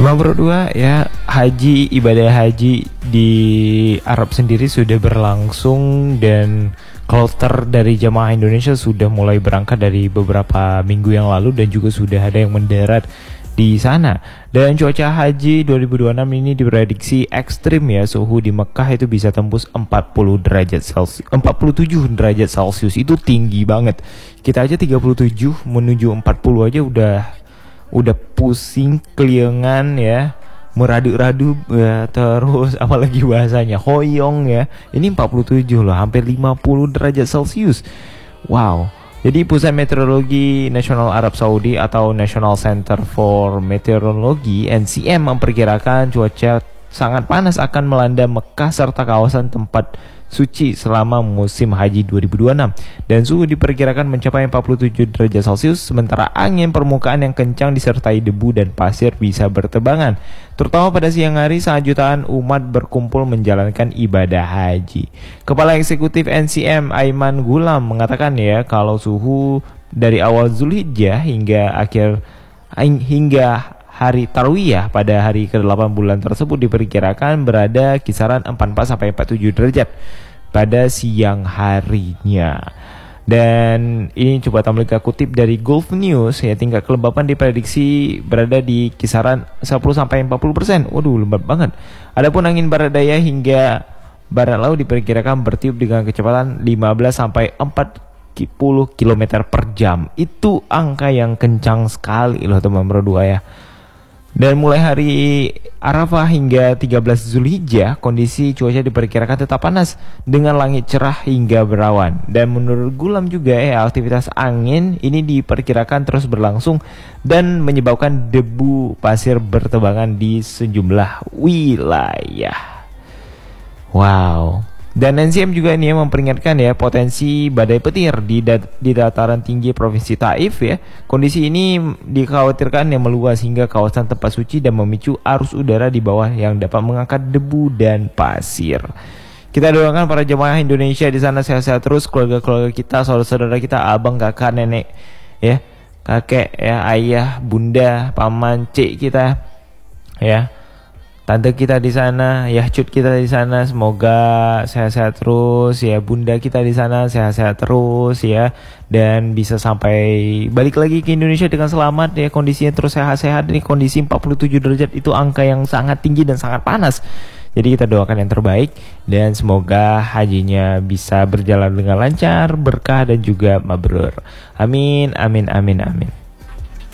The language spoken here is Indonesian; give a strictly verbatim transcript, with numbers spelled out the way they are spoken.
Nomor dua ya, haji, ibadah haji di Arab sendiri sudah berlangsung dan kloter dari jamaah Indonesia sudah mulai berangkat dari beberapa minggu yang lalu dan juga sudah ada yang mendarat di sana. Dan cuaca haji dua ribu dua puluh enam ini diprediksi ekstrim ya, suhu di Mekah itu bisa tembus empat puluh derajat Celcius, empat puluh tujuh derajat Celcius, itu tinggi banget. Kita aja tiga puluh tujuh menuju empat puluh aja udah udah pusing, keliengan ya, meradu-radu ya, terus apalagi bahasanya hoyong ya. Ini empat puluh tujuh loh, hampir lima puluh derajat Celcius. Wow. Jadi Pusat Meteorologi Nasional Arab Saudi atau National Center for Meteorology N C M memperkirakan cuaca sangat panas akan melanda Mekah serta kawasan tempat suci selama musim haji dua ribu dua puluh enam, dan suhu diperkirakan mencapai empat puluh tujuh derajat Celcius, sementara angin permukaan yang kencang disertai debu dan pasir bisa bertebangan, terutama pada siang hari saat jutaan umat berkumpul menjalankan ibadah haji. Kepala Eksekutif N C M Aiman Gulam mengatakan ya, kalau suhu dari awal Zulhijjah hingga akhir hingga hari Tarwiyah pada hari ke delapan bulan tersebut diperkirakan berada kisaran empat puluh empat sampai empat puluh tujuh derajat pada siang harinya. Dan ini coba tampilkan kutip dari Gulf News ya, tingkat kelembapan diprediksi berada di kisaran sepuluh sampai empat puluh persen. Waduh, lembab banget. Adapun angin barat daya hingga barat laut diperkirakan bertiup dengan kecepatan lima belas sampai empat puluh kilometer per jam. Itu angka yang kencang sekali loh teman berdua ya. Dan mulai hari Arafah hingga tiga belas Zulhijjah, kondisi cuaca diperkirakan tetap panas dengan langit cerah hingga berawan. Dan menurut Gulam juga ya, aktivitas angin ini diperkirakan terus berlangsung dan menyebabkan debu pasir bertebangan di sejumlah wilayah. Wow. Dan N C M juga ini ya memperingatkan ya potensi badai petir di, dat di dataran tinggi Provinsi Taif ya. Kondisi ini dikhawatirkan yang meluas hingga kawasan tempat suci dan memicu arus udara di bawah yang dapat mengangkat debu dan pasir. Kita doakan para jemaah Indonesia di sana sehat-sehat terus, keluarga-keluarga kita, saudara-saudara kita, abang, kakak, nenek ya, kakek ya, ayah, bunda, paman, cik kita ya, tante kita di sana, yahcut kita di sana, semoga sehat-sehat terus ya, bunda kita di sana sehat-sehat terus ya, dan bisa sampai balik lagi ke Indonesia dengan selamat ya, kondisinya terus sehat-sehat. Ini kondisi empat puluh tujuh derajat itu angka yang sangat tinggi dan sangat panas. Jadi kita doakan yang terbaik dan semoga hajinya bisa berjalan dengan lancar, berkah dan juga mabrur. Amin, amin, amin, amin.